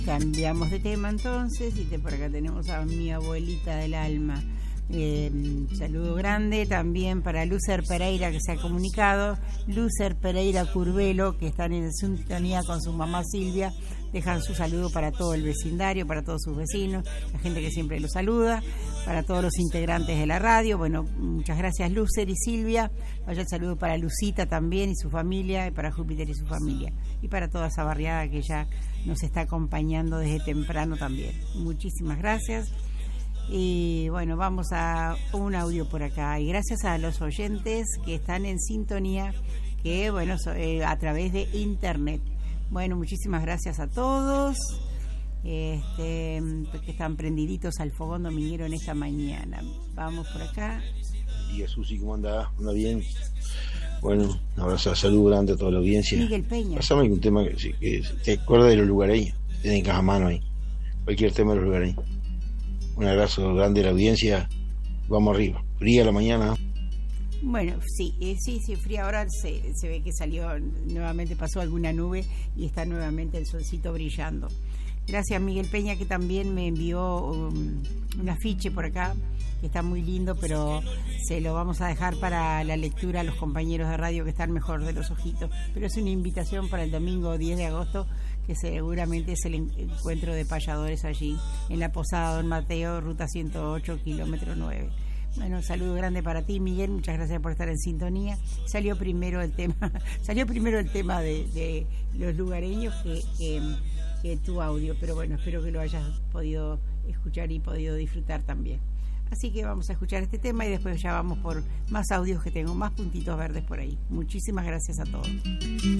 Cambiamos de tema entonces y por acá tenemos a mi abuelita del alma. Saludo grande también para Lucer Pereira, que se ha comunicado. Lucer Pereira Curvelo, que están en sintonía con su mamá Silvia, dejan su saludo para todo el vecindario, para todos sus vecinos, la gente que siempre los saluda, para todos los integrantes de la radio. Bueno, muchas gracias Lucer y Silvia. Vaya el saludo para Lucita también y su familia, y para Júpiter y su familia, y para toda esa barriada que ya nos está acompañando desde temprano también. Muchísimas gracias. Y bueno, vamos a un audio por acá. Y gracias a los oyentes que están en sintonía, que bueno, a través de internet. Bueno, muchísimas gracias a todos que están prendiditos al fogón dominguero en esta mañana. Vamos por acá. Y Susi, ¿cómo andás? ¿Anda bien? Bueno, un abrazo, salud grande a toda la audiencia. Miguel Peña. Pasame algún tema que te acuerdas de los lugareños. Tienen caja a mano ahí. Cualquier tema de los lugareños. Un abrazo grande a la audiencia. Vamos arriba. Fría la mañana. Bueno, sí, fría. Ahora se ve que salió, nuevamente pasó alguna nube y está nuevamente el solcito brillando. Gracias Miguel Peña, que también me envió un afiche por acá, que está muy lindo, pero se lo vamos a dejar para la lectura a los compañeros de radio que están mejor de los ojitos. Pero es una invitación para el domingo 10 de agosto, que seguramente es el encuentro de payadores allí, en la Posada Don Mateo, ruta 108, kilómetro 9. Bueno, saludo grande para ti, Miguel, muchas gracias por estar en sintonía. Salió primero el tema de los lugareños que tu audio, pero bueno, espero que lo hayas podido escuchar y podido disfrutar también. Así que vamos a escuchar este tema y después ya vamos por más audios, que tengo más puntitos verdes por ahí. Muchísimas gracias a todos.